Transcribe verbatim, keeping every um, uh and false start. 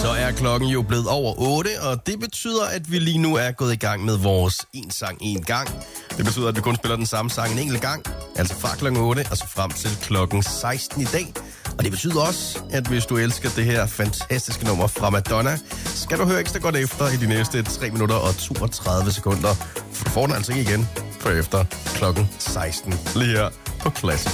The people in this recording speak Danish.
Så er klokken jo blevet over otte, og det betyder, at vi lige nu er gået i gang med vores en sang en gang. Det betyder, at vi kun spiller den samme sang en enkelt gang, altså fra klokken otte og så frem til klokken seksten i dag. Og det betyder også, at hvis du elsker det her fantastiske nummer fra Madonna, skal du høre ekstra godt efter i de næste tre minutter og toogtredive sekunder. For du får den altså ikke igen før efter klokken seksten lige her på Classic.